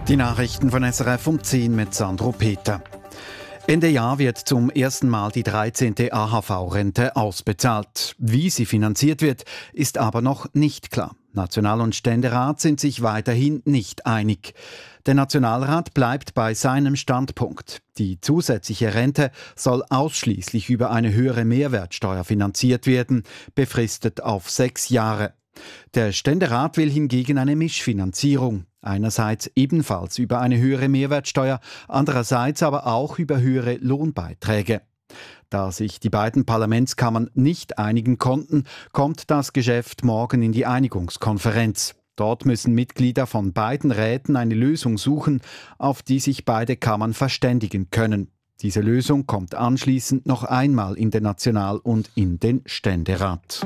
Die Nachrichten von SRF um 10 mit Sandro Peter. Ende Jahr wird zum ersten Mal die 13. AHV-Rente ausbezahlt. Wie sie finanziert wird, ist aber noch nicht klar. National- und Ständerat sind sich weiterhin nicht einig. Der Nationalrat bleibt bei seinem Standpunkt. Die zusätzliche Rente soll ausschließlich über eine höhere Mehrwertsteuer finanziert werden, befristet auf 6 Jahre. Der Ständerat will hingegen eine Mischfinanzierung. Einerseits ebenfalls über eine höhere Mehrwertsteuer, andererseits aber auch über höhere Lohnbeiträge. Da sich die beiden Parlamentskammern nicht einigen konnten, kommt das Geschäft morgen in die Einigungskonferenz. Dort müssen Mitglieder von beiden Räten eine Lösung suchen, auf die sich beide Kammern verständigen können. Diese Lösung kommt anschließend noch einmal in den National- und in den Ständerat.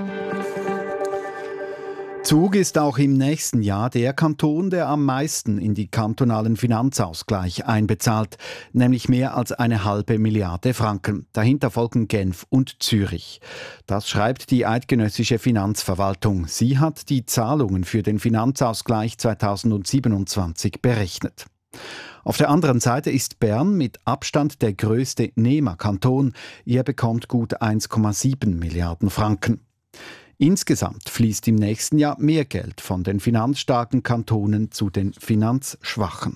Zug ist auch im nächsten Jahr der Kanton, der am meisten in die kantonalen Finanzausgleich einbezahlt, nämlich mehr als 1,5 Milliarde Franken. Dahinter folgen Genf und Zürich. Das schreibt die eidgenössische Finanzverwaltung. Sie hat die Zahlungen für den Finanzausgleich 2027 berechnet. Auf der anderen Seite ist Bern mit Abstand der größte Nehmerkanton. Er bekommt gut 1,7 Milliarden Franken. Insgesamt fließt im nächsten Jahr mehr Geld von den finanzstarken Kantonen zu den finanzschwachen.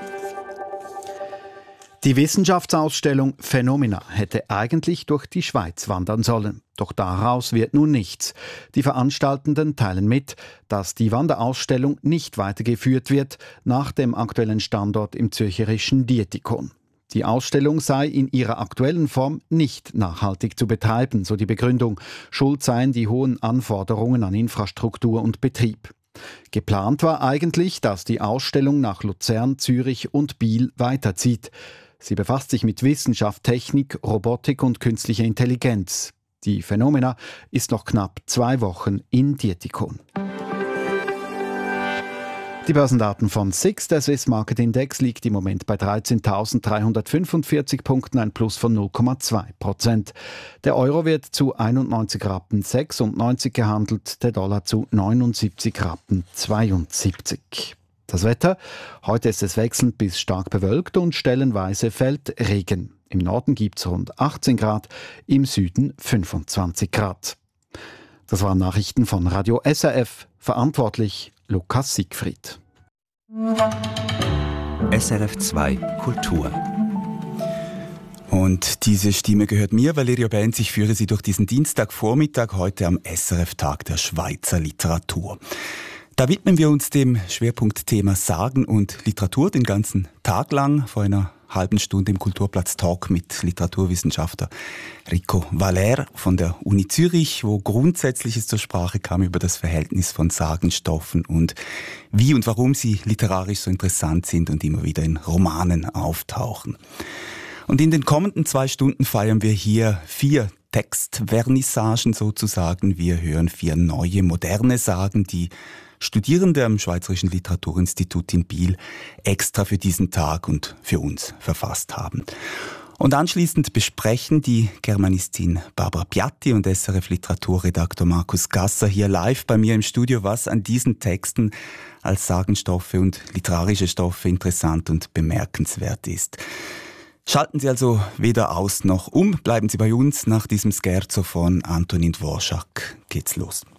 Die Wissenschaftsausstellung Phenomena hätte eigentlich durch die Schweiz wandern sollen. Doch daraus wird nun nichts. Die Veranstaltenden teilen mit, dass die Wanderausstellung nicht weitergeführt wird nach dem aktuellen Standort im zürcherischen Dietikon. Die Ausstellung sei in ihrer aktuellen Form nicht nachhaltig zu betreiben, so die Begründung. Schuld seien die hohen Anforderungen an Infrastruktur und Betrieb. Geplant war eigentlich, dass die Ausstellung nach Luzern, Zürich und Biel weiterzieht. Sie befasst sich mit Wissenschaft, Technik, Robotik und künstlicher Intelligenz. Die Phenomena ist noch knapp 2 Wochen in Dietikon. Die Börsendaten von SIX, der Swiss Market Index, liegt im Moment bei 13.345 Punkten, ein Plus von 0,2%. Der Euro wird zu 91,96 Rappen gehandelt, der Dollar zu 79,72 Rappen. Das Wetter: Heute ist es wechselnd bis stark bewölkt und stellenweise fällt Regen. Im Norden gibt es rund 18 Grad, im Süden 25 Grad. Das waren Nachrichten von Radio SRF. Verantwortlich Lukas Siegfried. SRF 2 Kultur. Und diese Stimme gehört mir, Valerio Benz. Ich führe Sie durch diesen Dienstagvormittag heute am SRF-Tag der Schweizer Literatur. Da widmen wir uns dem Schwerpunktthema Sagen und Literatur den ganzen Tag lang. Vor einer halben Stunde im Kulturplatz Talk mit Literaturwissenschaftler Rico Valère von der Uni Zürich, wo Grundsätzliches zur Sprache kam über das Verhältnis von Sagenstoffen und wie und warum sie literarisch so interessant sind und immer wieder in Romanen auftauchen. Und in den kommenden 2 Stunden feiern wir hier 4 Textvernissagen sozusagen. Wir hören 4 neue, moderne Sagen, die Studierende am Schweizerischen Literaturinstitut in Biel extra für diesen Tag und für uns verfasst haben. Und anschließend besprechen die Germanistin Barbara Piatti und SRF-Literaturredaktor Markus Gasser hier live bei mir im Studio, was an diesen Texten als Sagenstoffe und literarische Stoffe interessant und bemerkenswert ist. Schalten Sie also weder aus noch um, bleiben Sie bei uns. Nach diesem Scherzo von Antonin Dvorak geht's los.